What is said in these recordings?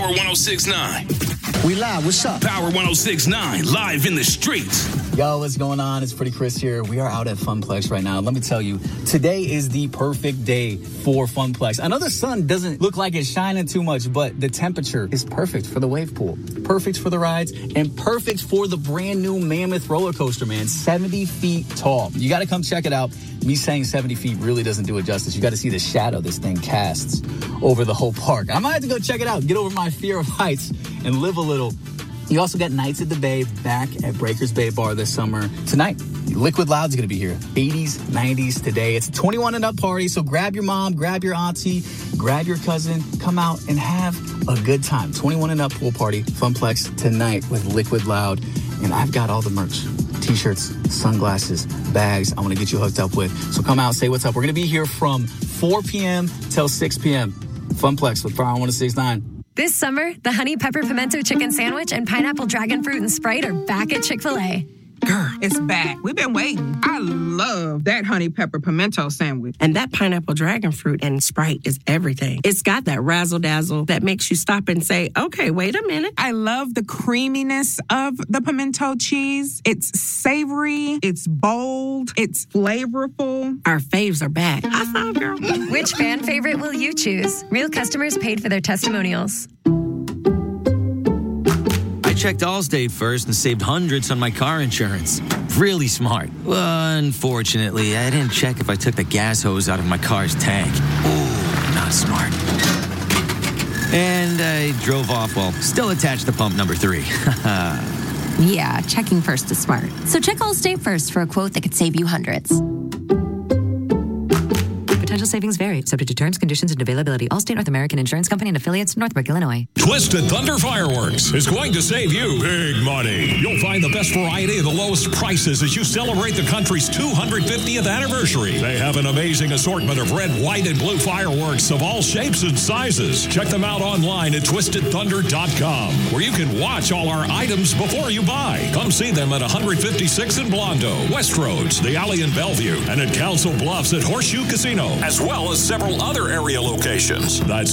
Power 106.9. We live. What's up? Power 106.9, live in the streets. Yo, what's going on? It's Pretty Chris here. We are out at Funplex right now. Let me tell you, today is the perfect day for Funplex. I know the sun doesn't look like it's shining too much, but the temperature is perfect for the wave pool, perfect for the rides, and perfect for the brand new Mammoth roller coaster, man. 70 feet tall. You got to come check it out. Me saying 70 feet really doesn't do it justice. You got to see the shadow this thing casts over the whole park. I might have to go check it out, get over my fear of heights, and live a little. You also got Nights at the Bay back at Breakers Bay Bar this summer. Tonight, Liquid Loud's going to be here. 80s, 90s today. It's a 21 and up party, so grab your mom, grab your auntie, grab your cousin, come out and have a good time. 21 and up pool party, Funplex tonight with Liquid Loud. And I've got all the merch. T-shirts, sunglasses, bags I want to get you hooked up with. So come out, say what's up. We're going to be here from 4 p.m. till 6 p.m. Funplex with Power 106.9. This summer, the Honey Pepper Pimento Chicken Sandwich and Pineapple Dragon Fruit and Sprite are back at Chick-fil-A. Girl, it's back. We've been waiting. I love that honey pepper pimento sandwich. And that pineapple dragon fruit and Sprite is everything. It's got that razzle-dazzle that makes you stop and say, okay, wait a minute. I love the creaminess of the pimento cheese. It's savory. It's bold. It's flavorful. Our faves are back. I saw, girl. Which fan favorite will you choose? Real customers paid for their testimonials. Checked Allstate first and saved hundreds on my car insurance. Really smart. Well, unfortunately, I didn't check if I took the gas hose out of my car's tank. Ooh, not smart. And I drove off while still attached to pump number 3. Yeah, checking first is smart. So check Allstate first for a quote that could save you hundreds. Potential savings vary, subject to terms, conditions, and availability. Allstate North American Insurance Company and affiliates, Northbrook, Illinois. Twisted Thunder Fireworks is going to save you big money. You'll find the best variety and the lowest prices as you celebrate the country's 250th anniversary. They have an amazing assortment of red, white, and blue fireworks of all shapes and sizes. Check them out online at twistedthunder.com, where you can watch all our items before you buy. Come see them at 156 in Blondo, Westroads, the Alley in Bellevue, and at Council Bluffs at Horseshoe Casino, as well as several other area locations. That's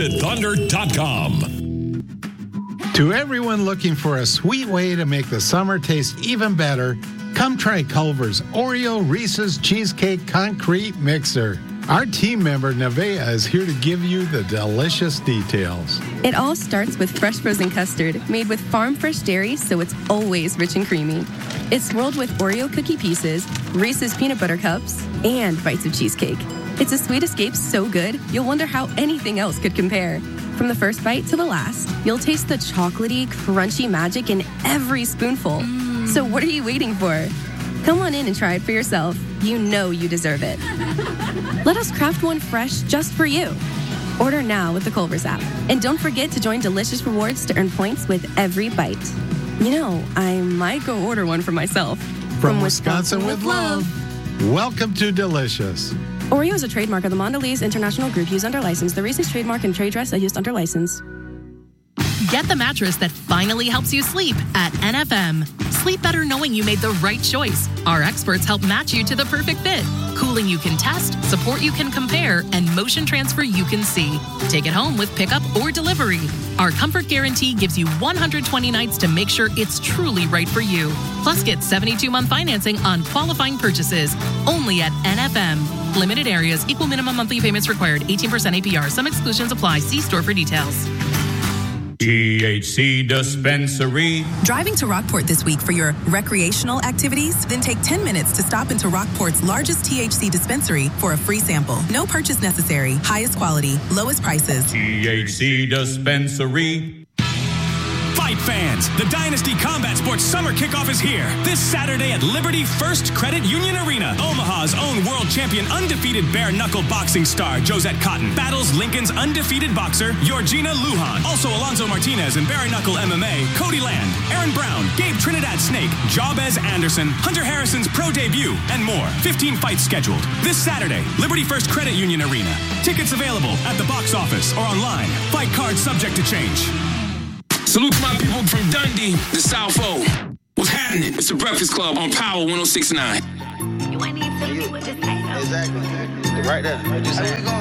twistedthunder.com. To everyone looking for a sweet way to make the summer taste even better, come try Culver's Oreo Reese's Cheesecake Concrete Mixer. Our team member, Nevaeh, is here to give you the delicious details. It all starts with fresh frozen custard made with farm-fresh dairy, so it's always rich and creamy. It's swirled with Oreo cookie pieces, Reese's peanut butter cups, and bites of cheesecake. It's a sweet escape so good, you'll wonder how anything else could compare. From the first bite to the last, you'll taste the chocolatey, crunchy magic in every spoonful. So what are you waiting for? Come on in and try it for yourself. You know you deserve it. Let us craft one fresh just for you. Order now with the Culver's app. And don't forget to join Delicious Rewards to earn points with every bite. You know, I might go order one for myself. From Wisconsin with love. Welcome to Delicious. Oreo is a trademark of the Mondelez International Group used under license. The Reese's trademark and trade dress are used under license. Get the mattress that finally helps you sleep at NFM. Sleep better knowing you made the right choice. Our experts help match you to the perfect fit. Cooling you can test, support you can compare, and motion transfer you can see. Take it home with pickup or delivery. Our comfort guarantee gives you 120 nights to make sure it's truly right for you. Plus, get 72-month financing on qualifying purchases. Only at NFM. Limited areas, equal minimum monthly payments required, 18% APR. Some exclusions apply. See store for details. THC Dispensary. Driving to Rockport this week for your recreational activities? Then take 10 minutes to stop into Rockport's largest THC dispensary for a free sample. No purchase necessary. Highest quality, lowest prices. THC Dispensary. Fight fans, the Dynasty Combat Sports Summer Kickoff is here. This Saturday at Liberty First Credit Union Arena. Omaha's own world champion undefeated bare-knuckle boxing star Josette Cotton battles Lincoln's undefeated boxer Georgina Lujan. Also Alonzo Martinez in bare-knuckle MMA, Cody Land, Aaron Brown, Gabe Trinidad Snake, Jabez Anderson, Hunter Harrison's pro debut, and more. 15 fights scheduled. This Saturday, Liberty First Credit Union Arena. Tickets available at the box office or online. Fight cards subject to change. Salute to my people from Dundee, the South O. What's happening? It's the Breakfast Club on Power 106.9. You ain't need to do what this ain't. Exactly. Right there. Just